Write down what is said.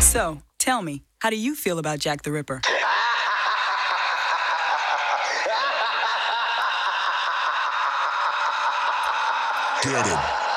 So, tell me, how do you feel about Jack the Ripper? Get him.